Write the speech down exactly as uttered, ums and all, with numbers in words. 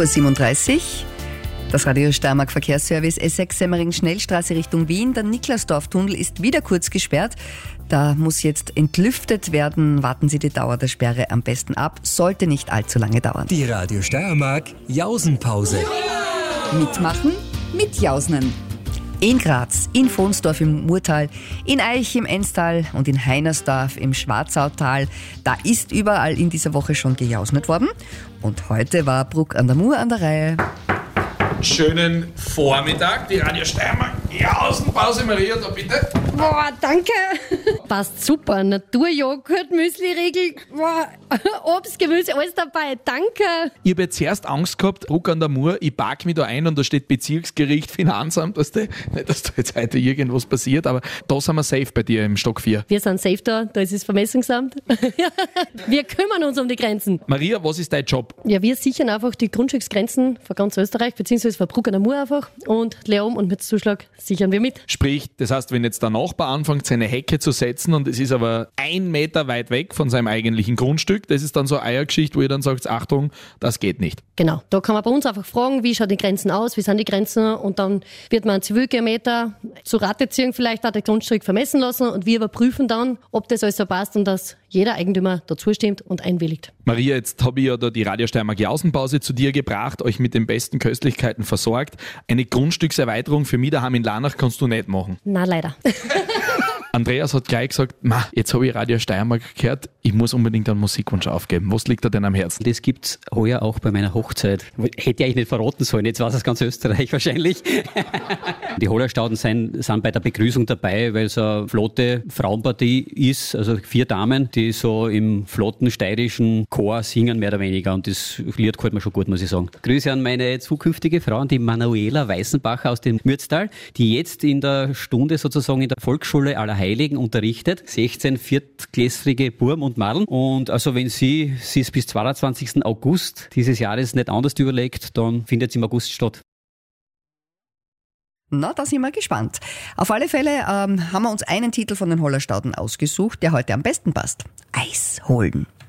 Uhr siebenunddreißig. Das Radio Steiermark Verkehrsservice S sechs Semmering Schnellstraße Richtung Wien. Der Niklasdorf-Tunnel ist wieder kurz gesperrt. Da muss jetzt entlüftet werden. Warten Sie die Dauer der Sperre am besten ab. Sollte nicht allzu lange dauern. Die Radio Steiermark Jausenpause. Mitmachen, mitjausnen. In Graz, in Vonsdorf im Murtal, in Eich im Enstal und in Heinersdorf im Schwarzautal. Da ist überall in dieser Woche schon gejausnet worden. Und heute war Bruck an der Mur an der Reihe. Schönen Vormittag, die Radio Steiermark Jausenpause. Maria, da bitte. Boah, danke. Passt super. Naturjoghurt, Müsli-Riegel, boah, Obst, Gemüse, alles dabei. Danke. Ich habe jetzt zuerst Angst gehabt, Bruck an der Mur, ich park mich da ein und da steht Bezirksgericht, Finanzamt, dass da, nicht, dass da jetzt heute irgendwas passiert, aber da sind wir safe bei dir im Stock vier. Wir sind safe da, da ist das Vermessungsamt. Wir kümmern uns um die Grenzen. Maria, was ist dein Job? Ja, wir sichern einfach die Grundstücksgrenzen von ganz Österreich, beziehungsweise von Bruck an der Mur einfach, und Leom und mit Zuschlag sichern wir mit. Sprich, das heißt, wenn jetzt der Nachbar anfängt, seine Hecke zu setzen und es ist aber ein Meter weit weg von seinem eigentlichen Grundstück, das ist dann so eine Eiergeschichte, wo ihr dann sagt, Achtung, das geht nicht. Genau, da kann man bei uns einfach fragen, wie schauen die Grenzen aus, wie sind die Grenzen, und dann wird man einen Zivilgeometer zu Rate ziehen, vielleicht auch das Grundstück vermessen lassen, und wir überprüfen dann, ob das alles so passt und dass jeder Eigentümer dazu stimmt und einwilligt. Maria, jetzt habe ich ja da die Radio Steiermark Jausenpause zu dir gebracht, euch mit den besten Köstlichkeiten versorgt. Eine Grundstückserweiterung für mich daheim in Lanach kannst du nicht machen. Na, leider. Andreas hat gleich gesagt, Ma, jetzt habe ich Radio Steiermark gehört, ich muss unbedingt einen Musikwunsch aufgeben. Was liegt dir denn am Herzen? Das gibt's heuer auch bei meiner Hochzeit. Hätte ich eigentlich nicht verraten sollen, jetzt war es ganz Österreich wahrscheinlich. Die Hollerstauden sind, sind bei der Begrüßung dabei, weil es eine flotte Frauenpartie ist, also vier Damen, die so im flotten steirischen Chor singen, mehr oder weniger. Und das Lied gefällt mir schon gut, muss ich sagen. Grüße an meine zukünftige Frau, die Manuela Weißenbacher aus dem Mürztal, die jetzt in der Stunde sozusagen in der Volksschule Allerheiligen unterrichtet. sechzehn viertklässige Burm und Madel. Und also wenn sie sie es bis zweiundzwanzigsten August dieses Jahres nicht anders überlegt, dann findet es im August statt. Na, da sind wir gespannt. Auf alle Fälle ähm, haben wir uns einen Titel von den Hollerstauden ausgesucht, der heute am besten passt. Eis holen.